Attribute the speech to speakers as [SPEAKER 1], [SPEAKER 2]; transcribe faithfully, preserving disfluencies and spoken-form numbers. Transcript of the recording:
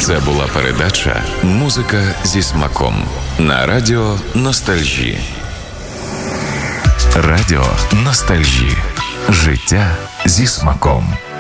[SPEAKER 1] Це була передача «Музика зі смаком» на радіо Ностальжі. Радіо Ностальжі. Життя зі смаком.